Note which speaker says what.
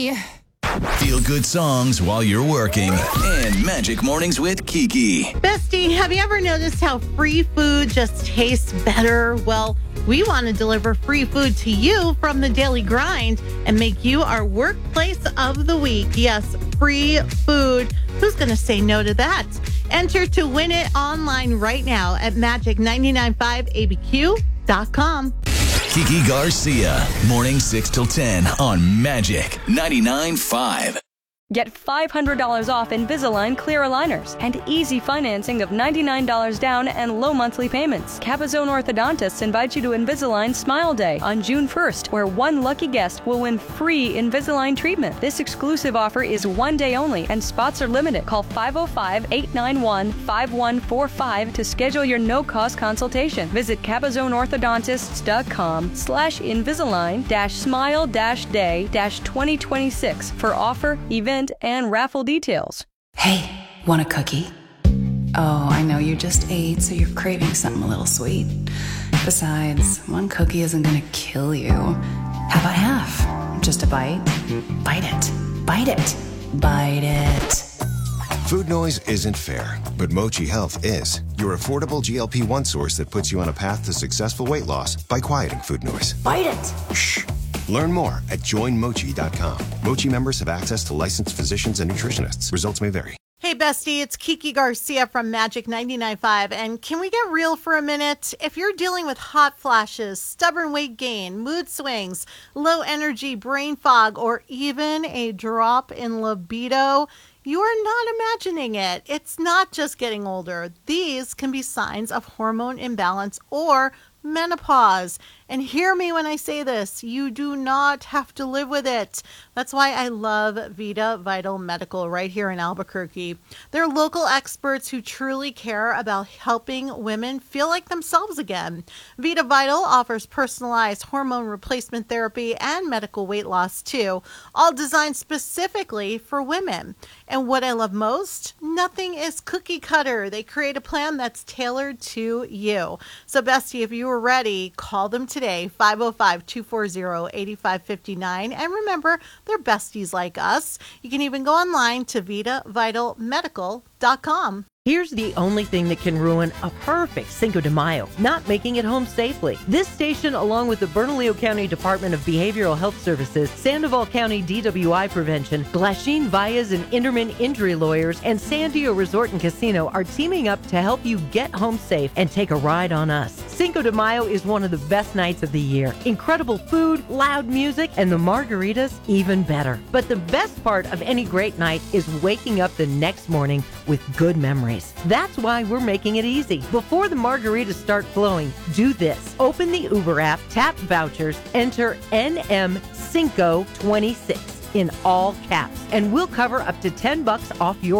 Speaker 1: Feel good songs while you're working. And Magic Mornings with Kiki.
Speaker 2: Bestie, have you ever noticed how free food just tastes better? Well, we want to deliver free food to you from the Daily Grind and make you our workplace of the week. Yes, free food. Who's going to say no to that? Enter to win it online right now at magic995abq.com.
Speaker 1: Kiki Garcia, morning 6 till 10 on Magic 99.5.
Speaker 3: Get $500 off Invisalign clear aligners and easy financing of $99 down and low monthly payments. Capizone Orthodontists invite you to Invisalign Smile Day on June 1st, where one lucky guest will win free Invisalign treatment. This exclusive offer is one day only and spots are limited. Call 505-891-5145 to schedule your no-cost consultation. Visit capizoneorthodontists.com/Invisalign-smile-day-2026 for offer, event, and raffle details.
Speaker 4: Hey, want a cookie? Oh, I know you just ate, so you're craving something a little sweet. Besides, one cookie isn't gonna kill you. How about half? Just a bite? Bite it. Bite it. Bite it.
Speaker 5: Food noise isn't fair, but Mochi Health is. Your affordable GLP-1 source that puts you on a path to successful weight loss by quieting food noise.
Speaker 4: Bite it.
Speaker 5: Shh. Learn more at joinmochi.com. Mochi members have access to licensed physicians and nutritionists. Results may vary.
Speaker 2: Hey, bestie, it's Kiki Garcia from Magic 99.5, and can we get real for a minute? If you're dealing with hot flashes, stubborn weight gain, mood swings, low energy, brain fog, or even a drop in libido, you are not imagining it. It's not just getting older. These can be signs of hormone imbalance or menopause. And hear me when I say this, you do not have to live with it. That's why I love Vita Vital Medical right here in Albuquerque. They're local experts who truly care about helping women feel like themselves again. Vita Vital offers personalized hormone replacement therapy and medical weight loss too, all designed specifically for women. And what I love most, nothing is cookie cutter. They create a plan that's tailored to you. So bestie, if you are ready, call them today, 505-240-8559. And remember, they're besties like us. You can even go online to VitaVitalMedical.com.
Speaker 6: Here's the only thing that can ruin a perfect Cinco de Mayo, not making it home safely. This station, along with the Bernalillo County Department of Behavioral Health Services, Sandoval County DWI Prevention, Glasheen Valles and Inderman Injury Lawyers, and Sandio Resort and Casino are teaming up to help you get home safe and take a ride on us. Cinco de Mayo is one of the best nights of the year. Incredible food, loud music, and the margaritas even better. But the best part of any great night is waking up the next morning with good memories. That's why we're making it easy. Before the margaritas start flowing, do this. Open the Uber app, tap vouchers, enter NM Cinco 26 in all caps, and we'll cover up to $10 off your